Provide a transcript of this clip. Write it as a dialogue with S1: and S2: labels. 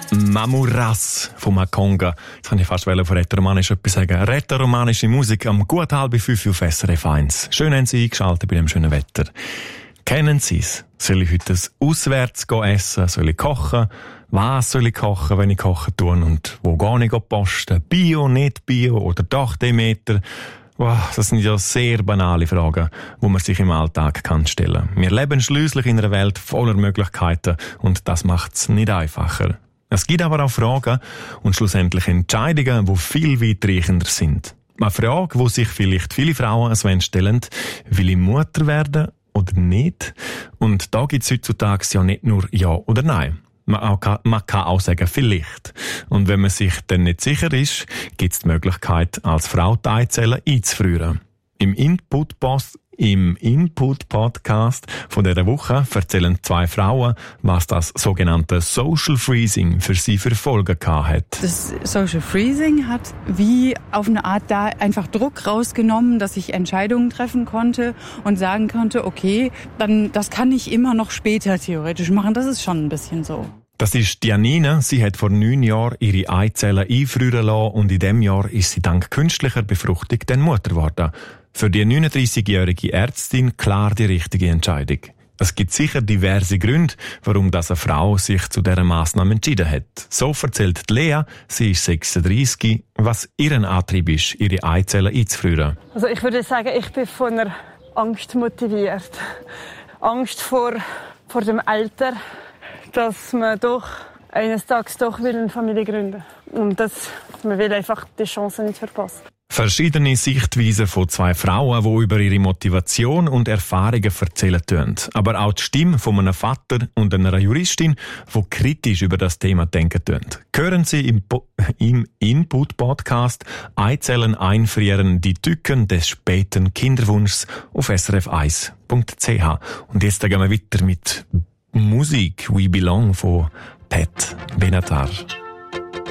S1: Mamuras von Makonga. Jetzt kann ich fast von Rätoromanisch etwas sagen. Rätoromanische Musik am gut 4:30 auf SRF 1. Schön haben Sie eingeschaltet bei dem schönen Wetter. Kennen Sie es? Soll ich heute auswärts essen? Soll ich kochen? Was soll ich kochen, wenn ich kochen tue? Und wo gehe ich posten? Bio, nicht Bio oder doch Demeter? Wow, das sind ja sehr banale Fragen, die man sich im Alltag stellen kann. Wir leben schliesslich in einer Welt voller Möglichkeiten und das macht es nicht einfacher. Es gibt aber auch Fragen und schlussendlich Entscheidungen, die viel weitreichender sind. Eine Frage, die sich vielleicht viele Frauen stellen: Will ich Mutter werden oder nicht? Und da gibt es heutzutage ja nicht nur Ja oder Nein. Man kann auch sagen, vielleicht. Und wenn man sich dann nicht sicher ist, gibt es die Möglichkeit, als Frau die Eizellen einzufrieren. Im Input-Podcast von dieser Woche erzählen 2 Frauen, was das sogenannte Social Freezing für sie für Folgen hat.
S2: Das Social Freezing hat wie auf eine Art da einfach Druck rausgenommen, dass ich Entscheidungen treffen konnte und sagen konnte, okay, dann das kann ich immer noch später theoretisch machen. Das ist schon ein bisschen so.
S1: Das ist Janine. Sie hat vor 9 Jahren ihre Eizellen einfrieren lassen und in diesem Jahr ist sie dank künstlicher Befruchtung dann Mutter geworden. Für die 39-jährige Ärztin klar die richtige Entscheidung. Es gibt sicher diverse Gründe, warum eine Frau sich zu dieser Massnahme entschieden hat. So erzählt Lea, sie ist 36, was ihren Antrieb ist, ihre Eizellen einzufrieren.
S3: Also ich würde sagen, ich bin von einer Angst motiviert. Angst vor dem Alter, dass man doch eines Tages eine Familie gründen will. Und man will einfach die Chance nicht verpassen.
S1: Verschiedene Sichtweisen von 2 Frauen, die über ihre Motivation und Erfahrungen erzählen tun. Aber auch die Stimme von einem Vater und einer Juristin, die kritisch über das Thema denken tun. Hören Sie im Input-Podcast «Eizellen einfrieren, die Tücken des späten Kinderwunschs» auf srf1.ch. Und jetzt gehen wir weiter mit Musik «We Belong» von Pat Benatar.